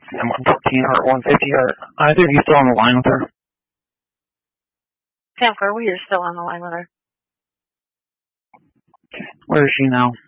Sam 114 or 150, or either of you still on the line with her? Sam Corey, you're still on the line with her. Where is she now?